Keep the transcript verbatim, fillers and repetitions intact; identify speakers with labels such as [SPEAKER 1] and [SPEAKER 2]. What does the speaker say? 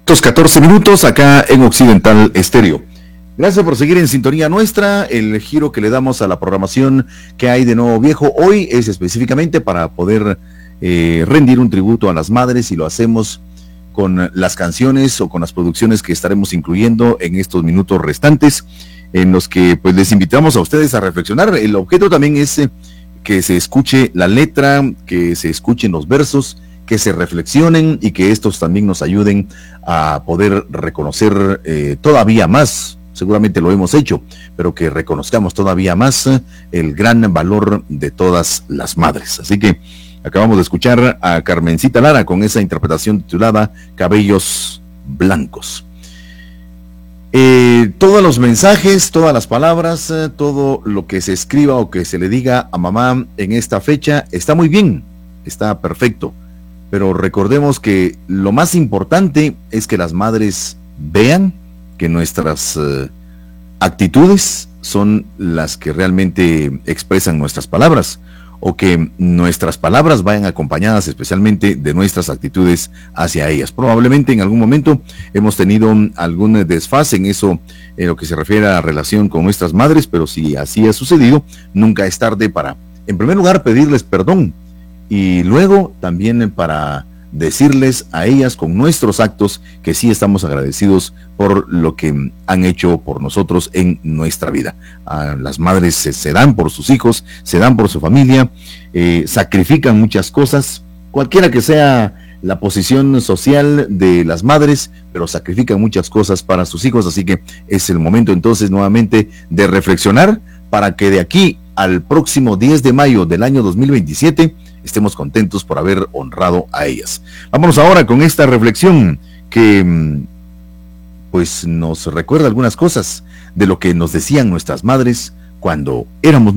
[SPEAKER 1] catorce minutos acá en Occidental Estéreo. Gracias por seguir en sintonía nuestra. El giro que le damos a la programación que hay de Nuevo Viejo hoy es específicamente para poder eh, rendir un tributo a las madres, y lo hacemos con las canciones o con las producciones que estaremos incluyendo en estos minutos restantes, en los que pues les invitamos a ustedes a reflexionar. El objeto también es eh, que se escuche la letra, que se escuchen los versos, que se reflexionen y que estos también nos ayuden a poder reconocer eh, todavía más, seguramente lo hemos hecho, pero que reconozcamos todavía más eh, el gran valor de todas las madres. Así que acabamos de escuchar a Carmencita Lara con esa interpretación titulada Cabellos Blancos. Eh, todos los mensajes, todas las palabras, eh, todo lo que se escriba o que se le diga a mamá en esta fecha está muy bien, está perfecto. Pero recordemos que lo más importante es que las madres vean que nuestras uh, actitudes son las que realmente expresan nuestras palabras, o que nuestras palabras vayan acompañadas especialmente de nuestras actitudes hacia ellas. Probablemente en algún momento hemos tenido algún desfase en eso, en lo que se refiere a la relación con nuestras madres, pero si así ha sucedido, nunca es tarde para, en primer lugar, pedirles perdón, y luego también para decirles a ellas con nuestros actos que sí estamos agradecidos por lo que han hecho por nosotros en nuestra vida. A las madres se, se dan por sus hijos, se dan por su familia, eh, sacrifican muchas cosas, cualquiera que sea la posición social de las madres, pero sacrifican muchas cosas para sus hijos. Así que es el momento entonces nuevamente de reflexionar para que de aquí al próximo diez de mayo del año dos mil veintisiete estemos contentos por haber honrado a ellas. Vámonos ahora con esta reflexión que pues nos recuerda algunas cosas de lo que nos decían nuestras madres cuando éramos